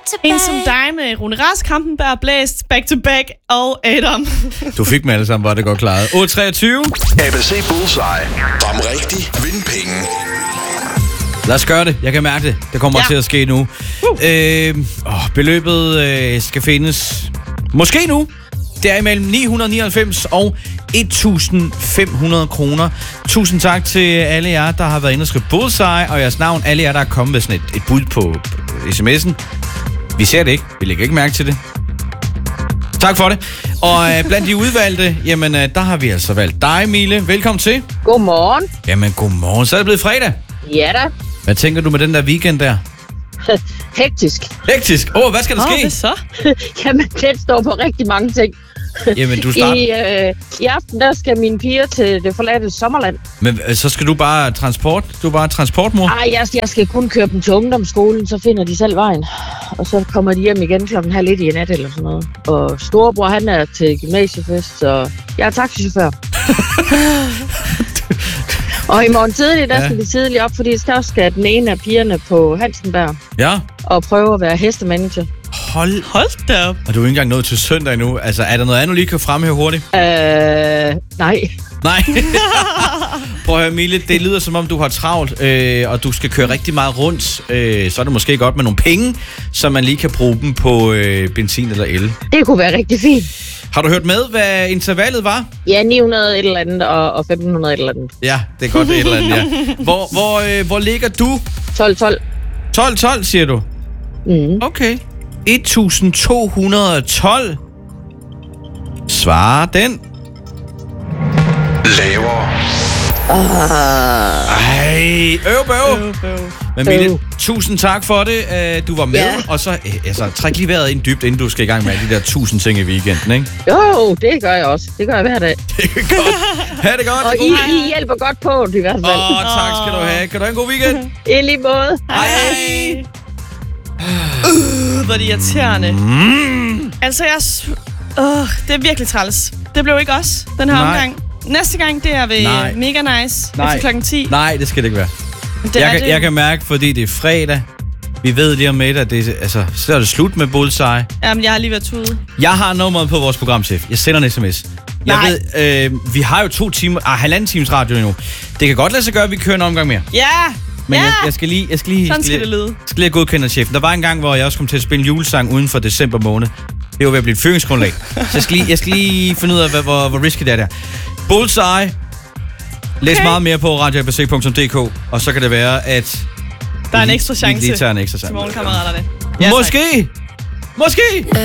En som dig med Rune Rask, Kampenberg, Blæst, Back to Back og Adam. Du fik dem alle sammen, var det godt klaret. 8.23. ABC Bullseye. Ram rigtig, vind penge. Lad os gøre det. Jeg kan mærke det. Det kommer til at ske nu. Beløbet skal findes måske nu. Det er imellem 999 og 1.500 kroner. Tusind tak til alle jer, der har været inde og skrive Bullseye, og jeres navn. Alle jer, der er kommet med sådan et bud på sms'en. Vi ser det ikke. Vi lægger ikke mærke til det. Tak for det. Og blandt de udvalgte, jamen der har vi altså valgt dig, Mille. Velkommen til. Godmorgen. Jamen godmorgen. Så er det blevet fredag. Ja da. Hvad tænker du med den der weekend der? Hektisk. Hektisk? Hvad skal der ske? Hvad så? Jamen, det står på rigtig mange ting. Jamen, du starter. I aften, der skal mine piger til det forladte sommerland. Men så skal du bare transport? Du er bare transportmor? Ej, jeg skal kun køre dem til ungdomsskolen, så finder de selv vejen. Og så kommer de hjem igen 1:30 i nat eller sådan noget. Og storebror, han er til gymnasiefest, så jeg er taxichauffør. Og i morgen tidlig, der skal vi tidligt op, fordi så skal den ene af pigerne på Hansenberg. Ja. Og prøve at være hestemanager. Hold da op. Og du er ikke engang nået til søndag endnu. Altså, er der noget andet, du lige kan fremhæve hurtigt? Nej. Nej. Prøv at høre, Mille, det lyder som om, du har travlt, og du skal køre rigtig meget rundt. Så er det måske godt med nogle penge, så man lige kan bruge dem på benzin eller el. Det kunne være rigtig fint. Har du hørt med, hvad intervallet var? Ja, 900 et eller andet og 1500 et eller andet. Ja, det er godt et eller andet, ja. Hvor ligger du? 12. 12, siger du? Mm. Okay. 1212. Svarer den? Lavere. Øv. Men Mille, tusind tak for det. Du var med, og så træk lige vejret ind dybt, inden du skal i gang med de der 1000 ting i weekenden, ikke? Jo, det gør jeg også. Det gør jeg hver dag. Det er godt. Ha' det godt. Og I hjælper godt på det i hvert fald. Tak skal du have. Kan du have en god weekend? I lige måde. Hej. Hvor er det irriterende. Altså, det er virkelig træls. Det blev ikke os, den her omgang. Næste gang, det er ved Mega Nice efter klokken 10. Nej, det skal det ikke være. Jeg kan mærke, fordi det er fredag. Vi ved lige om lidt, at så er det slut med Bullseye. Jamen, jeg har lige været tude. Jeg har nummeret på vores programchef. Jeg sender en sms. Jeg ved, vi har jo 2 timer, 1,5 times radio nu. Det kan godt lade sig gøre, at vi kører en omgang mere. Ja! Men jeg skal lige sådan skal det lyde. Skal lige godkende chefen. Der var en gang, hvor jeg også kom til at spille julesang uden for december måned. Det var ved at blive et føringsgrundlag. Så jeg skal lige finde ud af, hvor risky det er der. Bullseye. Læs meget mere på radioabc.dk, og så kan det være, at der er en ekstra chance. Vi lige tager en ekstra chance. Til morgenkammeraterne. Ja, Måske!